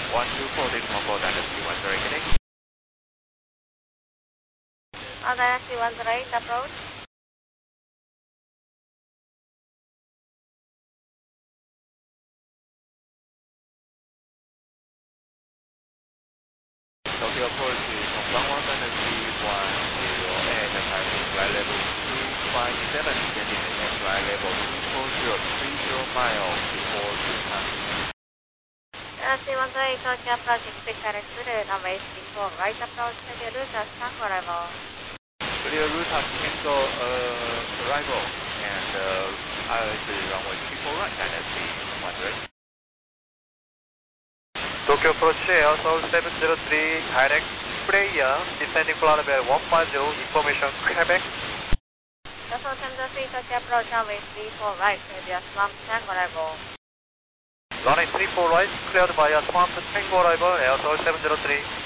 124 decimal 4 Dynasty 108 getting. Dynasty 108 approach. Tokyo approach is from 11 Dynasty 108 passing flight level 257 descending at flight level 24030 miles before Japan. Dynasty 108 Tokyo approach expect direct through runway 34 right approach clear route as tango arrival. Clear route at tango arrival and ILS runway 34 right Dynasty 108. Tokyo approach Air Seoul 703 direct Freya descending flight level 150 information Quebec. Seoul 703 Tokyo approach runway 34 right clear as swamp tango arrival. Runway 34 right cleared via swamp tango arrival Air Seoul 703.